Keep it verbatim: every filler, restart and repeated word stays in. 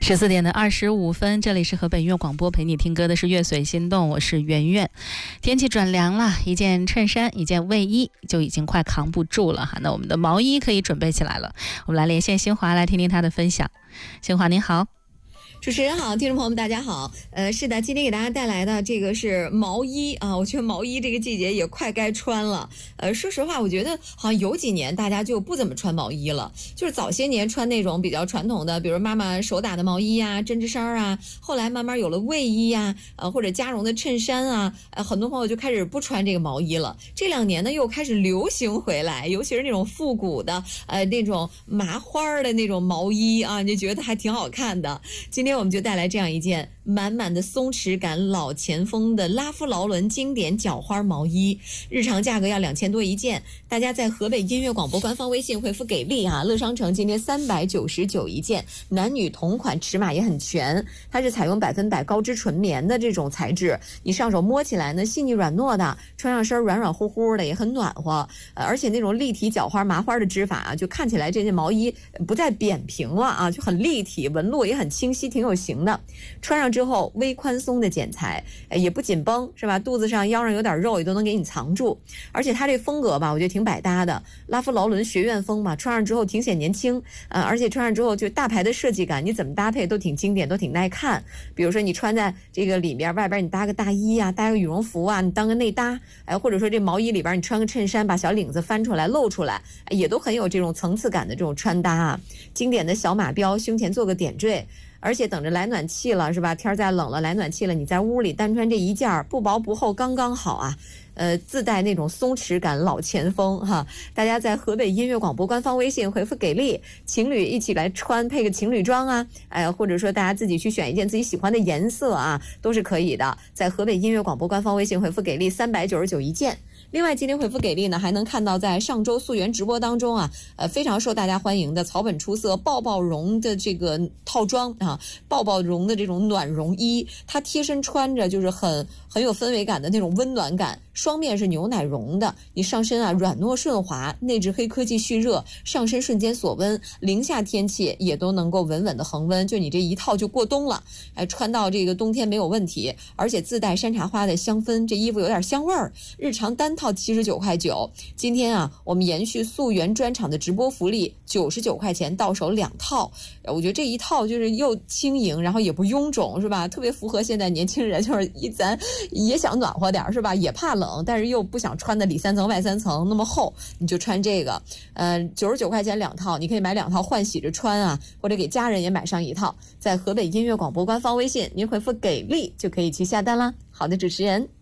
十四点的二十五分，这里是河北音乐广播，陪你听歌的是乐随心动，我是圆圆。天气转凉了，一件衬衫一件卫衣就已经快扛不住了哈，那我们的毛衣可以准备起来了。我们来连线新华，来听听他的分享。新华您好。 主持人好，听众朋友们大家好。呃，是的，今天给大家带来的这个是毛衣啊，我觉得毛衣这个季节也快该穿了。呃，说实话，我觉得好像有几年大家就不怎么穿毛衣了，就是早些年穿那种比较传统的，比如妈妈手打的毛衣呀、针织衫啊，后来慢慢有了卫衣呀，呃或者加绒的衬衫啊，呃很多朋友就开始不穿这个毛衣了。这两年呢又开始流行回来，尤其是那种复古的，呃那种麻花的那种毛衣啊，你就觉得还挺好看的。今天我们就带来这样一件满满的松弛感老前锋的拉夫劳伦经典角花毛衣，日常价格要两千多一件，大家在河北音乐广播官方微信回复给力啊，乐商城今天三百九十九一件，男女同款，尺码也很全，它是采用百分百高织纯棉的这种材质，你上手摸起来呢细腻软糯的，穿上身软软乎乎的也很暖和，呃、而且那种立体角花麻花的织法啊，就看起来这件毛衣不再扁平了啊，就很立体，纹路也很清晰，挺有型的。穿上之后微宽松的剪裁，也不紧绷是吧，肚子上腰上有点肉也都能给你藏住，而且它这风格吧我觉得挺百搭的，拉夫劳伦学院风嘛，穿上之后挺显年轻，呃，而且穿上之后就大牌的设计感，你怎么搭配都挺经典，都挺耐看。比如说你穿在这个里边，外边你搭个大衣啊，搭个羽绒服啊，你当个内搭，哎，或者说这毛衣里边你穿个衬衫，把小领子翻出来露出来，也都很有这种层次感的这种穿搭啊。经典的小马标，胸前做个点缀，而且等着来暖气了是吧，天再冷了来暖气了，你在屋里单穿这一件不薄不厚刚刚好啊，呃，自带那种松弛感老前锋哈。大家在河北音乐广播官方微信回复给力，情侣一起来穿配个情侣装啊，哎，或者说大家自己去选一件自己喜欢的颜色啊，都是可以的。在河北音乐广播官方微信回复给力三百九十九一件。另外今天回复给力呢，还能看到在上周溯源直播当中啊，呃非常受大家欢迎的草本出色抱抱绒的这个套装啊，抱抱绒的这种暖绒衣，它贴身穿着就是很很有氛围感的那种温暖感，双面是牛奶绒的，你上身啊软糯顺滑，内置黑科技蓄热，上身瞬间锁温，零下天气也都能够稳稳的恒温，就你这一套就过冬了，哎，穿到这个冬天没有问题，而且自带山茶花的香氛，这衣服有点香味儿，日常单套七十九块九，今天啊我们延续溯源专场的直播福利，九十九块钱到手两套，我觉得这一套就是又轻盈，然后也不臃肿是吧，特别符合现在年轻人，就是一咱也想暖和点是吧，也怕冷，但是又不想穿的里三层外三层那么厚，你就穿这个，呃，九十九块钱两套，你可以买两套换洗着穿啊，或者给家人也买上一套，在河北音乐广播官方微信您回复给力就可以去下单啦。好的，主持人。